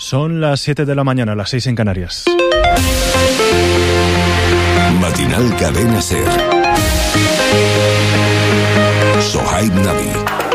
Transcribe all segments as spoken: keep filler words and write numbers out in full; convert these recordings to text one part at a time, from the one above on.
Son las siete de la mañana, las seis en Canarias. Matinal Cadena SER. Sohaib Nabi.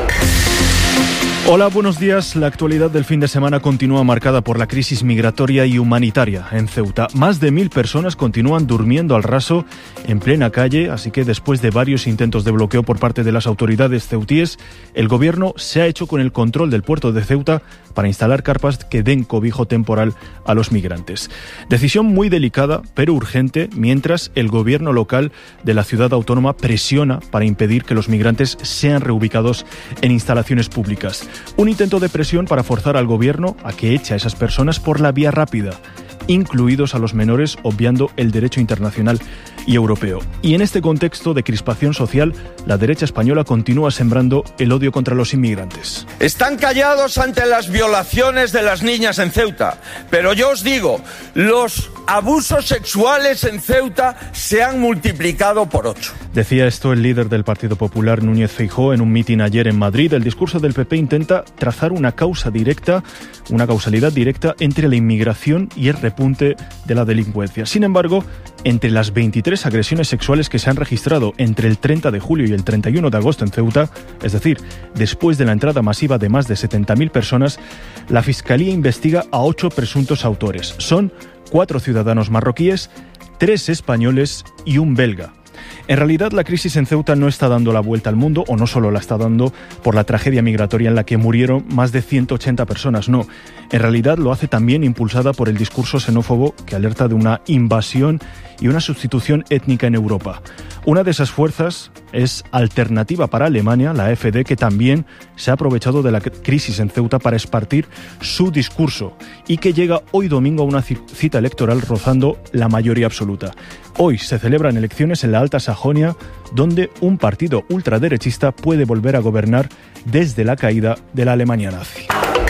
Hola, buenos días. La actualidad del fin de semana continúa marcada por la crisis migratoria y humanitaria en Ceuta. Más de mil personas continúan durmiendo al raso en plena calle, así que después de varios intentos de bloqueo por parte de las autoridades ceutíes, el gobierno se ha hecho con el control del puerto de Ceuta para instalar carpas que den cobijo temporal a los migrantes. Decisión muy delicada, pero urgente, mientras el gobierno local de la ciudad autónoma presiona para impedir que los migrantes sean reubicados en instalaciones públicas. Un intento de presión para forzar al gobierno a que eche a esas personas por la vía rápida, incluidos a los menores, obviando el derecho internacional y europeo. Y en este contexto de crispación social, la derecha española continúa sembrando el odio contra los inmigrantes. Están callados ante las violaciones de las niñas en Ceuta, pero yo os digo, los abusos sexuales en Ceuta se han multiplicado por ocho. Decía esto el líder del Partido Popular, Núñez Feijóo, en un mitin ayer en Madrid. El discurso del P P intenta trazar una causa directa, una causalidad directa entre la inmigración y el repunte de la delincuencia. Sin embargo, entre las veintitrés agresiones sexuales que se han registrado entre el treinta de julio y el treinta y uno de agosto en Ceuta, es decir, después de la entrada masiva de más de setenta mil personas, la Fiscalía investiga a ocho presuntos autores. Son cuatro ciudadanos marroquíes, tres españoles y un belga. En realidad, la crisis en Ceuta no está dando la vuelta al mundo, o no solo la está dando por la tragedia migratoria en la que murieron más de ciento ochenta personas, no. En realidad lo hace también impulsada por el discurso xenófobo que alerta de una invasión y una sustitución étnica en Europa. Una de esas fuerzas es Alternativa para Alemania, la A F D, que también se ha aprovechado de la crisis en Ceuta para esparcir su discurso y que llega hoy domingo a una cita electoral rozando la mayoría absoluta. Hoy se celebran elecciones en la Alta Sajonia, donde un partido ultraderechista puede volver a gobernar desde la caída de la Alemania nazi.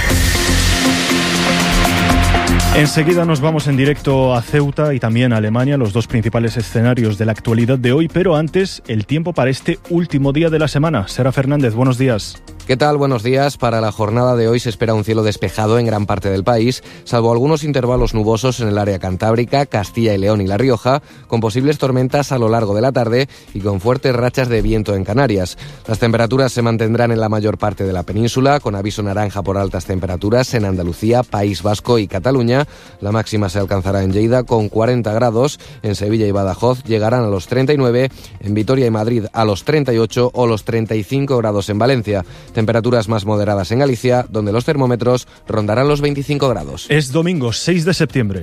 Enseguida nos vamos en directo a Ceuta y también a Alemania, los dos principales escenarios de la actualidad de hoy, pero antes, el tiempo para este último día de la semana. Sara Fernández, buenos días. ¿Qué tal? Buenos días. Para la jornada de hoy se espera un cielo despejado en gran parte del país, salvo algunos intervalos nubosos en el área cantábrica, Castilla y León y La Rioja, con posibles tormentas a lo largo de la tarde y con fuertes rachas de viento en Canarias. Las temperaturas se mantendrán en la mayor parte de la península, con aviso naranja por altas temperaturas en Andalucía, País Vasco y Cataluña. La máxima se alcanzará en Lleida con cuarenta grados, en Sevilla y Badajoz llegarán a los treinta y nueve, en Vitoria y Madrid a los treinta y ocho o los treinta y cinco grados en Valencia. Temperaturas más moderadas en Galicia, donde los termómetros rondarán los veinticinco grados. Es domingo seis de septiembre.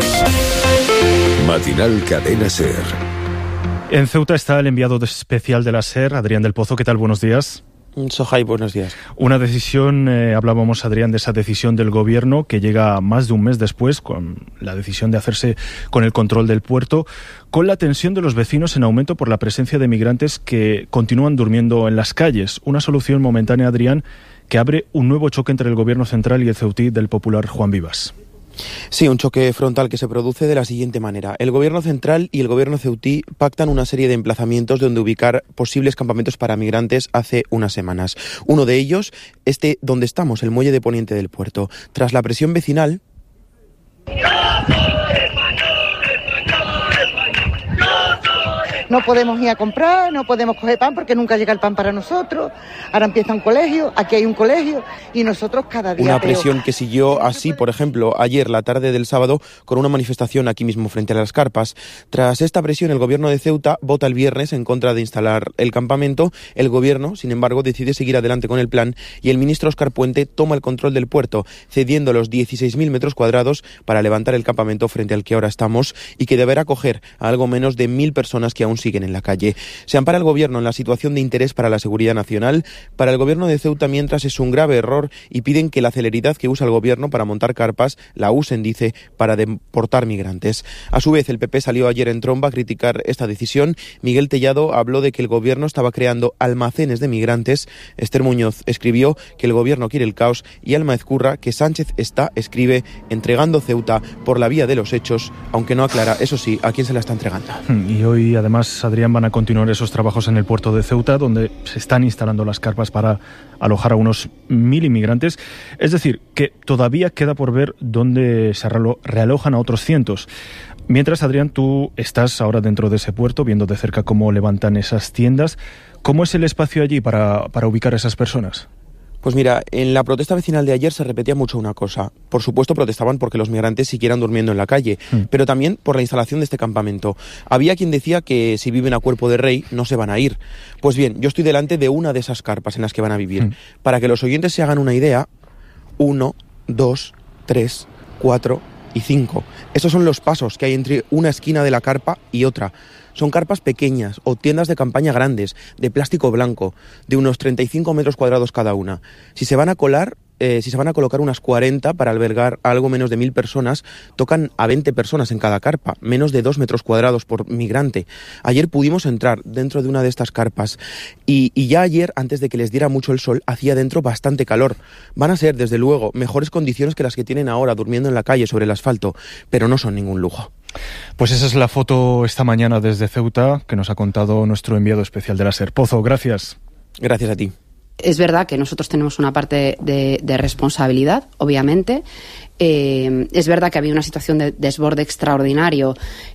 Matinal Cadena SER. En Ceuta está el enviado especial de la SER, Adrián del Pozo. ¿Qué tal? Buenos días. Sohai, buenos días. Una decisión, eh, hablábamos, Adrián, de esa decisión del gobierno que llega más de un mes después, con la decisión de hacerse con el control del puerto, con la tensión de los vecinos en aumento por la presencia de migrantes que continúan durmiendo en las calles. Una solución momentánea, Adrián, que abre un nuevo choque entre el gobierno central y el ceutí del popular Juan Vivas. Sí, un choque frontal que se produce de la siguiente manera. El gobierno central y el gobierno ceutí pactan una serie de emplazamientos donde ubicar posibles campamentos para migrantes hace unas semanas. Uno de ellos, este donde estamos, el muelle de poniente del puerto. Tras la presión vecinal... No podemos ir a comprar, no podemos coger pan porque nunca llega el pan para nosotros. Ahora empieza un colegio, aquí hay un colegio y nosotros cada día Una presión peor. Que siguió así, por ejemplo, ayer la tarde del sábado con una manifestación aquí mismo frente a las carpas. Tras esta presión, el gobierno de Ceuta vota el viernes en contra de instalar el campamento. El gobierno, sin embargo, decide seguir adelante con el plan y el ministro Óscar Puente toma el control del puerto, cediendo los dieciséis mil metros cuadrados para levantar el campamento frente al que ahora estamos y que deberá acoger a algo menos de mil personas que aún siguen en la calle. Se ampara el gobierno en la situación de interés para la seguridad nacional. Para el gobierno de Ceuta, mientras, es un grave error y piden que la celeridad que usa el gobierno para montar carpas la usen, dice, para deportar migrantes. A su vez, el P P salió ayer en tromba a criticar esta decisión. Miguel Tellado habló de que el gobierno estaba creando almacenes de migrantes. Esther Muñoz escribió que el gobierno quiere el caos y Alma Ezcurra que Sánchez está, escribe, entregando Ceuta por la vía de los hechos, aunque no aclara, eso sí, a quién se la está entregando. Y hoy, además, días, Adrián, van a continuar esos trabajos en el puerto de Ceuta, donde se están instalando las carpas para alojar a unos mil inmigrantes. Es decir, que todavía queda por ver dónde se realojan a otros cientos. Mientras, Adrián, tú estás ahora dentro de ese puerto, viendo de cerca cómo levantan esas tiendas. ¿Cómo es el espacio allí para, para ubicar a esas personas? Pues mira, en la protesta vecinal de ayer se repetía mucho una cosa. Por supuesto protestaban porque los migrantes siguieran durmiendo en la calle, mm. pero también por la instalación de este campamento. Había quien decía que si viven a cuerpo de rey no se van a ir. Pues bien, yo estoy delante de una de esas carpas en las que van a vivir. Mm. Para que los oyentes se hagan una idea, uno, dos, tres, cuatro y cinco. Estos son los pasos que hay entre una esquina de la carpa y otra. Son carpas pequeñas o tiendas de campaña grandes, de plástico blanco, de unos treinta y cinco metros cuadrados cada una. Si se van a colar, eh, si se van a colocar unas cuarenta para albergar a algo menos de mil personas, tocan a veinte personas en cada carpa, menos de dos metros cuadrados por migrante. Ayer pudimos entrar dentro de una de estas carpas y, y ya ayer, antes de que les diera mucho el sol, hacía dentro bastante calor. Van a ser, desde luego, mejores condiciones que las que tienen ahora durmiendo en la calle sobre el asfalto, pero no son ningún lujo. Pues esa es la foto esta mañana desde Ceuta que nos ha contado nuestro enviado especial de la SER. Pozo, gracias. Gracias a ti. Es verdad que nosotros tenemos una parte de, de responsabilidad, obviamente. Eh, es verdad que había una situación de desborde extraordinario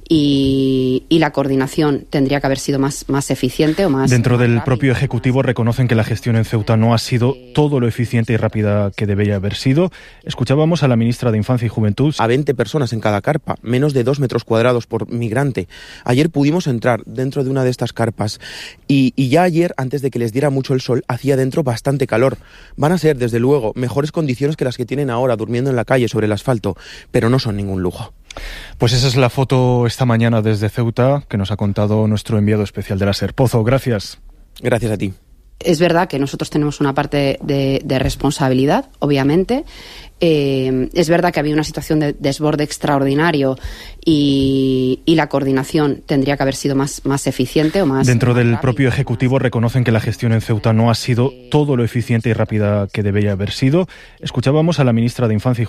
y, y la coordinación tendría que haber sido más, más eficiente o más... Dentro más del rápida, propio Ejecutivo reconocen que la gestión en Ceuta no ha sido todo lo eficiente y rápida que debería haber sido. Escuchábamos a la ministra de Infancia y Juventud. A veinte personas en cada carpa, menos de dos metros cuadrados por migrante. Ayer pudimos entrar dentro de una de estas carpas y, y ya ayer, antes de que les diera mucho el sol, hacía dentro bastante calor. Van a ser, desde luego, mejores condiciones que las que tienen ahora durmiendo en la calle sobre el asfalto, pero no son ningún lujo. Pues esa es la foto esta mañana desde Ceuta que nos ha contado nuestro enviado especial de la SER. Pozo, gracias. Gracias a ti. Es verdad que nosotros tenemos una parte de, de responsabilidad, obviamente. Eh, es verdad que había una situación de desborde extraordinario y, y la coordinación tendría que haber sido más, más eficiente o más... Dentro más del rápida. propio Ejecutivo reconocen que la gestión en Ceuta no ha sido todo lo eficiente y rápida que debería haber sido. Escuchábamos a la ministra de Infancia y